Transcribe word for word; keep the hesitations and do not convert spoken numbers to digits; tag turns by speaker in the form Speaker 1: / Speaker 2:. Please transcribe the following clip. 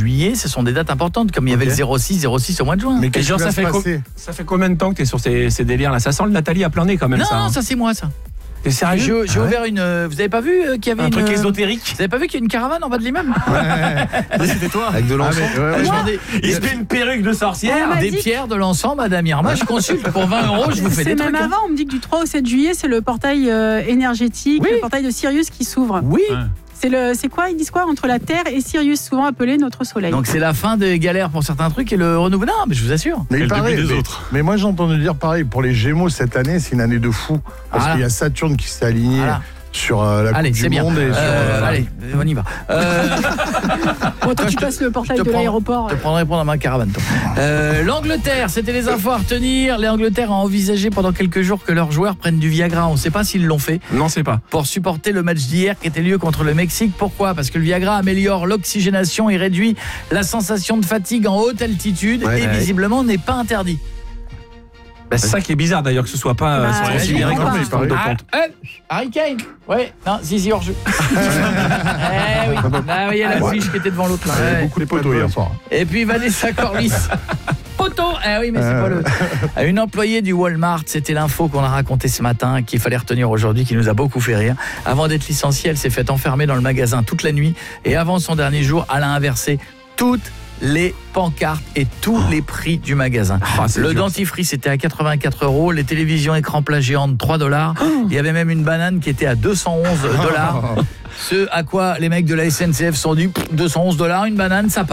Speaker 1: juillet, ce sont des dates importantes, comme il y avait okay. le zéro six, zéro six au mois de juin.
Speaker 2: Mais qu'est-ce genre, ça, fait co- ça fait combien de temps que tu es sur ces, ces délires-là? Ça sent le Nathalie à plein nez quand même.
Speaker 1: Non,
Speaker 2: ça,
Speaker 1: non,
Speaker 2: hein.
Speaker 1: ça c'est moi ça.
Speaker 2: T'es sérieux?
Speaker 1: J'ai, j'ai ah ouais ouvert une. Vous avez pas vu euh, qu'il y avait
Speaker 2: un
Speaker 1: une,
Speaker 2: truc ésotérique?
Speaker 1: Vous avez pas vu qu'il y a une caravane en bas de l'immeuble?
Speaker 2: Ouais. C'était toi.
Speaker 3: Avec de l'encens.
Speaker 2: Ah, ouais, ouais, ouais, des, il se met une perruque de sorcière.
Speaker 1: Des pierres, de l'encens, Madame Irma. Je consulte pour vingt euros. Je vous fais
Speaker 4: c'est
Speaker 1: des trucs.
Speaker 4: C'est même avant. On me dit que du trois au sept juillet, c'est le portail euh, énergétique, oui. le portail de Sirius qui s'ouvre.
Speaker 1: Oui.
Speaker 2: Ouais.
Speaker 4: C'est, le, c'est quoi? Ils disent quoi? Entre la Terre et Sirius, souvent appelé notre Soleil.
Speaker 1: Donc c'est la fin des galères pour certains trucs et le renouveau. Non, mais je vous assure.
Speaker 3: Mais,
Speaker 2: le
Speaker 3: pareil,
Speaker 2: début des
Speaker 3: mais,
Speaker 2: autres.
Speaker 3: mais moi j'ai entendu dire pareil, pour les Gémeaux cette année, c'est une année de fou. Parce voilà. qu'il y a Saturne qui s'est aligné voilà. sur euh, la
Speaker 1: allez,
Speaker 3: Coupe
Speaker 1: c'est
Speaker 3: du
Speaker 1: bien.
Speaker 3: Monde. Et sur,
Speaker 1: euh, euh, allez, on y va. Euh...
Speaker 4: bon, toi, tu passes le portail de
Speaker 1: prends,
Speaker 4: l'aéroport.
Speaker 1: Je te prendrai pour dans ma caravane. Euh, L'Angleterre, c'était les infos à retenir. L'Angleterre a envisagé pendant quelques jours que leurs joueurs prennent du Viagra. On ne sait pas s'ils l'ont fait.
Speaker 2: Non, c'est pas.
Speaker 1: Pour supporter le match d'hier qui était lieu contre le Mexique. Pourquoi? Parce que le Viagra améliore l'oxygénation et réduit la sensation de fatigue en haute altitude ouais, et ouais. visiblement n'est pas interdit.
Speaker 2: Bah, c'est ça qui est bizarre d'ailleurs que ce soit pas bah, euh, considéré comme une forme de compte.
Speaker 1: Ah, euh, Harry Kane. Ouais, non, si si hors jeu. eh oui. Bah oui, il y a la fiche qui était devant l'autre là.
Speaker 3: Ouais. Beaucoup de poteaux hier soir.
Speaker 1: Et puis Vanessa Corliss. Poteau. Eh oui, mais c'est euh... pas le. Une employée du Walmart, c'était l'info qu'on a raconté ce matin qu'il fallait retenir aujourd'hui qui nous a beaucoup fait rire. Avant d'être licenciée, elle s'est fait enfermer dans le magasin toute la nuit et avant son dernier jour, elle a inversé toutes les pancartes et tous les prix du magasin. Oh, le dur, dentifrice était à quatre-vingt-quatre euros, les télévisions écran plat géantes trois dollars, oh. il y avait même une banane qui était à deux cent onze dollars. Ce à quoi les mecs de la S N C F sont dit deux cent onze dollars une banane ça passe.